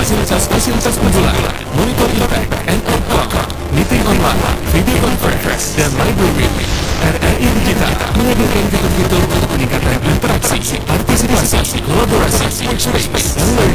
fasilitas unggulan, monitor impact and clock, meeting online, video conference, dan library. RRI Digital menghadirkan fitur-fitur untuk meningkatkan interaksi, partisipasi, kolaborasi, workspace, dan learning